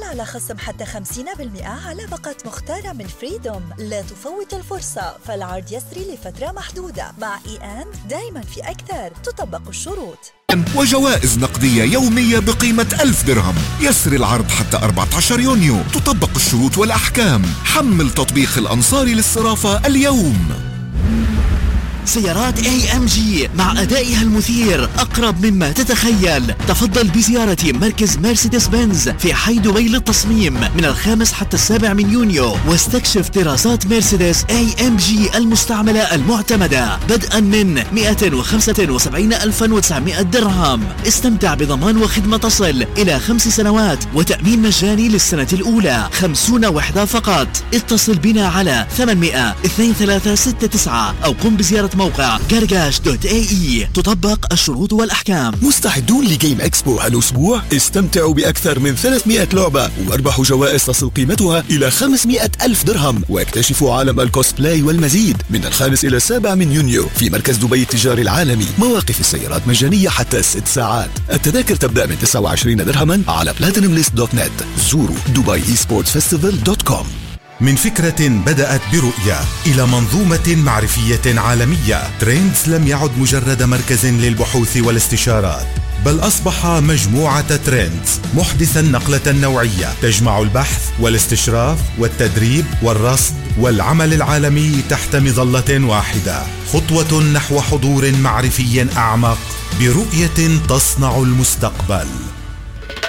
على خصم حتى 50% على باقة مختارة من فريدوم. لا تفوت الفرصة، فالعرض يسري لفترة محدودة. مع دايما في أكثر. تطبق الشروط. وجوائز نقدية يومية بقيمة 1000 درهم. يسري العرض حتى 14 يونيو. تطبق الشروط والأحكام. حمل تطبيق الأنصاري للصرافة اليوم. سيارات AMG مع أدائها المثير أقرب مما تتخيل. تفضل بزيارة مركز مرسيدس بنز في حي دبي للتصميم من 5 حتى 7 يونيو، واستكشف طرازات مرسيدس AMG المستعملة المعتمدة بدءا من 175,900 درهم. استمتع بضمان وخدمة تصل إلى 5 سنوات وتأمين مجاني للسنة الأولى. 50 وحدة فقط. اتصل بنا على 800-2369 أو قم بزيارة موقع garage.ae. تطبق الشروط والأحكام. مستعدون لجيم اكسبو هالأسبوع؟ استمتعوا بأكثر من 300 لعبة واربحوا جوائز تصل قيمتها إلى 500,000 درهم، واكتشفوا عالم الكوسبلاي والمزيد من 5 إلى 7 يونيو في مركز دبي التجاري العالمي. مواقف السيارات مجانية حتى 6 ساعات. التذاكر تبدأ من 29 درهما على platinumlist.net. زوروا dubaiesportsfestival.com. من فكرة بدأت برؤية إلى منظومة معرفية عالمية، تريندز لم يعد مجرد مركز للبحوث والاستشارات، بل أصبح مجموعة تريندز محدثا نقلة نوعية تجمع البحث والاستشراف والتدريب والرصد والعمل العالمي تحت مظلة واحدة. خطوة نحو حضور معرفي أعمق برؤية تصنع المستقبل.